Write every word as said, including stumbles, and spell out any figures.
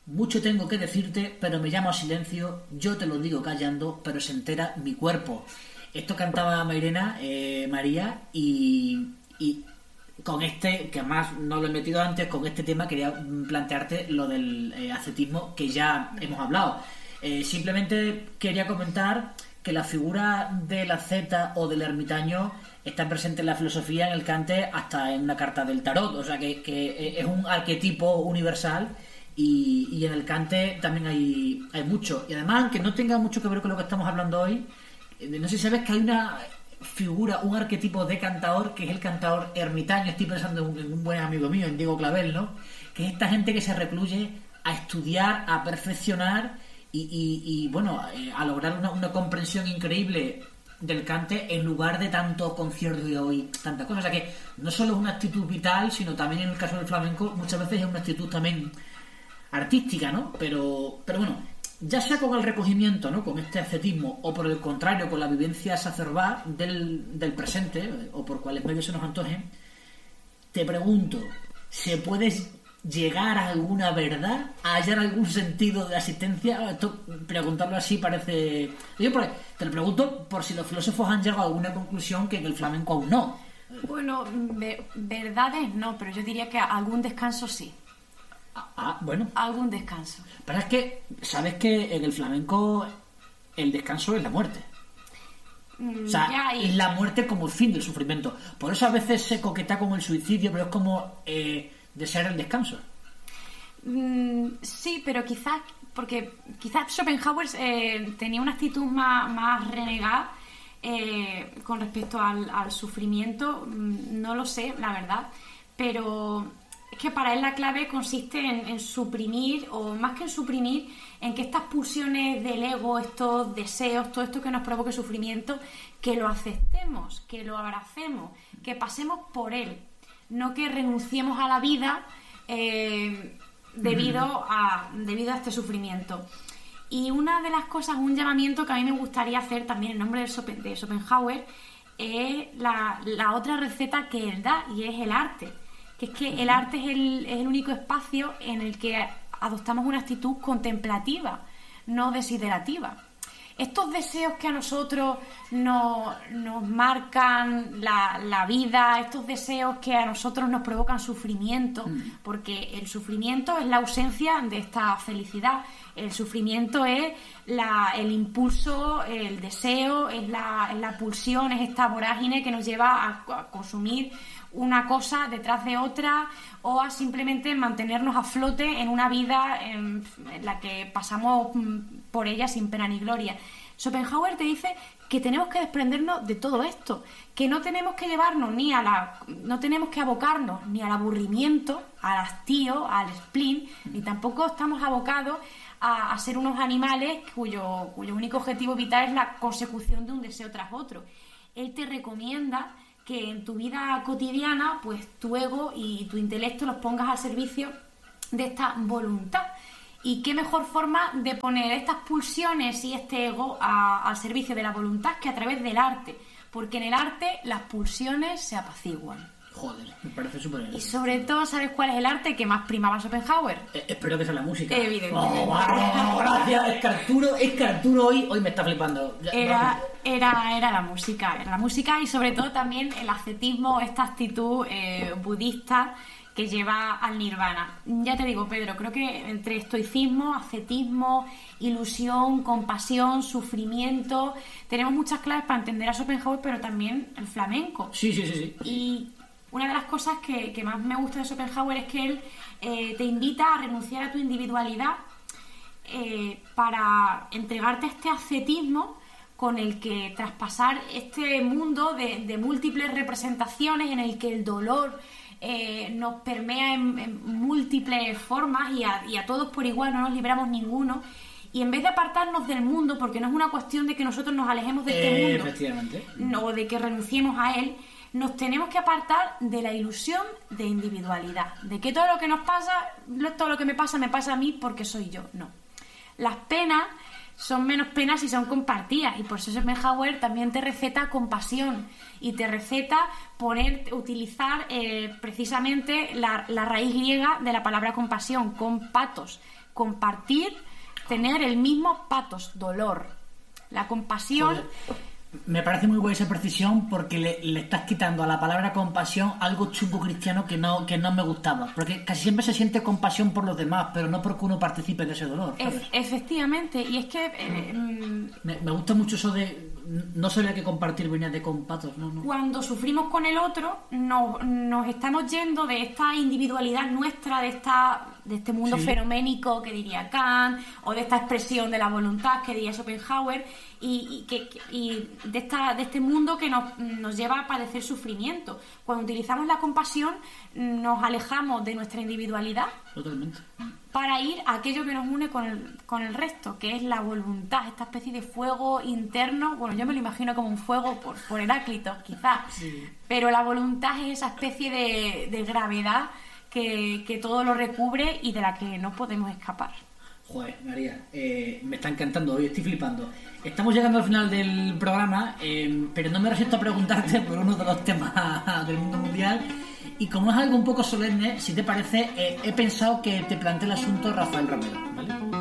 mucho tengo que decirte, pero me llamo a silencio, yo te lo digo callando, pero se entera mi cuerpo. Esto cantaba Mairena, eh, María, y, y con este, que además no lo he metido antes, con este tema quería plantearte lo del eh, ascetismo que ya hemos hablado. Eh, simplemente quería comentar que la figura del asceta o del ermitaño está presente en la filosofía, en el Cante, hasta en una carta del tarot, o sea que, que es un arquetipo universal. Y, y en el Cante también hay, hay mucho. Y además, aunque no tenga mucho que ver con lo que estamos hablando hoy, no sé si sabes que hay una figura, un arquetipo de cantaor, que es el cantaor ermitaño. Estoy pensando en un, en un buen amigo mío, en Diego Clavel, ¿no? Que es esta gente que se recluye a estudiar, a perfeccionar y, y, y bueno, a lograr una, una comprensión increíble del Cante en lugar de tanto concierto y hoy tantas cosas. O sea que no solo es una actitud vital, sino también en el caso del flamenco muchas veces es una actitud también artística, ¿no? Pero, pero bueno, ya sea con el recogimiento, ¿no? Con este ascetismo, o por el contrario, con la vivencia exacerbada del, del presente, o por cuales medios se nos antojen, te pregunto, ¿se puede llegar a alguna verdad? ¿A hallar algún sentido de asistencia? Esto, preguntarlo así parece... Yo te lo pregunto por si los filósofos han llegado a alguna conclusión que en el flamenco aún no. Bueno, ve- verdades no, pero yo diría que algún descanso sí. Ah, bueno. Algún descanso. Pero es que, ¿sabes que en el flamenco el descanso es la muerte? Mm, o sea, ya, y... es la muerte como el fin del sufrimiento. Por eso a veces se coqueta con el suicidio, pero es como eh, desear el descanso. Mm, sí, pero quizás, porque quizás Schopenhauer eh, tenía una actitud más, más renegada eh, con respecto al, al sufrimiento. Mm, no lo sé, la verdad, pero... es que para él la clave consiste en, en suprimir, o más que en suprimir, en que estas pulsiones del ego, estos deseos, todo esto que nos provoque sufrimiento, que lo aceptemos, que lo abracemos, que pasemos por él, no que renunciemos a la vida eh, debido a, debido a este sufrimiento. Y una de las cosas, un llamamiento que a mí me gustaría hacer también en nombre de, Schopen, de Schopenhauer, es la, la otra receta que él da, y es el arte. Que es que el arte es el, es el único espacio en el que adoptamos una actitud contemplativa, no desiderativa. Estos deseos que a nosotros nos, nos marcan la, la vida, estos deseos que a nosotros nos provocan sufrimiento, mm. porque el sufrimiento es la ausencia de esta felicidad, el sufrimiento es la, el impulso, el deseo, es la, es la pulsión, es esta vorágine que nos lleva a, a consumir una cosa detrás de otra, o a simplemente mantenernos a flote en una vida en, en la que pasamos por ella sin pena ni gloria. Schopenhauer te dice que tenemos que desprendernos de todo esto, que no tenemos que llevarnos ni a la, no tenemos que abocarnos ni al aburrimiento, al hastío, al spleen, ni tampoco estamos abocados a, a ser unos animales cuyo, cuyo único objetivo vital es la consecución de un deseo tras otro. Él te recomienda que en tu vida cotidiana, pues tu ego y tu intelecto los pongas al servicio de esta voluntad. Y qué mejor forma de poner estas pulsiones y este ego a, al servicio de la voluntad que a través del arte, porque en el arte las pulsiones se apaciguan. Joder, me parece súper bien. Y sobre todo, ¿sabes cuál es el arte que más primaba Schopenhauer? Eh, espero que sea la música. Evidentemente. Oh, wow, gracias. Es que Arturo, es que Arturo hoy, hoy me está flipando. Ya, era, era, era la música, era la música y sobre todo también el ascetismo, esta actitud eh, budista que lleva al nirvana. Ya te digo, Pedro, creo que entre estoicismo, ascetismo, ilusión, compasión, sufrimiento, tenemos muchas claves para entender a Schopenhauer, pero también el flamenco. Sí, sí, sí, sí. Y una de las cosas que, que más me gusta de Schopenhauer es que él eh, te invita a renunciar a tu individualidad eh, para entregarte a este ascetismo con el que traspasar este mundo de, de múltiples representaciones en el que el dolor eh, nos permea en, en múltiples formas y a, y a todos por igual, no nos libramos ninguno. Y en vez de apartarnos del mundo, porque no es una cuestión de que nosotros nos alejemos de este eh, mundo, efectivamente. o de que renunciemos a él, nos tenemos que apartar de la ilusión de individualidad, de que todo lo que nos pasa, todo lo que me pasa, me pasa a mí porque soy yo. No. Las penas son menos penas si son compartidas, y por eso Schopenhauer también te receta compasión y te receta poner, utilizar eh, precisamente la, la raíz griega de la palabra compasión, con patos, compartir, tener el mismo pathos, dolor. La compasión... Joder. Me parece muy buena esa precisión porque le, le estás quitando a la palabra compasión algo chungo cristiano que no que no me gustaba. Porque casi siempre se siente compasión por los demás, pero no porque uno participe de ese dolor, ¿sabes? Ef- efectivamente, y es que... Eh, mm, me, me gusta mucho eso de... No sabía que compartir venía de compatos, no, no. Cuando sufrimos con el otro, nos, nos estamos yendo de esta individualidad nuestra, de esta de este mundo Sí. fenoménico que diría Kant, o de esta expresión de la voluntad que diría Schopenhauer, y, y, que, que- y de, esta, de este mundo que nos, nos lleva a padecer sufrimiento. Cuando utilizamos la compasión, nos alejamos de nuestra individualidad Totalmente. para ir a aquello que nos une con el, con el resto, que es la voluntad, esta especie de fuego interno. Bueno, yo me lo imagino como un fuego por, por Heráclito, quizás, Sí. pero la voluntad es esa especie de, de gravedad que, que todo lo recubre y de la que no podemos escapar. Joder, María, eh, me está encantando hoy, estoy flipando. Estamos llegando al final del programa, eh, pero no me resisto a preguntarte por uno de los temas del mundo mundial. Y como es algo un poco solemne, si te parece, eh, he pensado que te plantee el asunto Rafael Romero.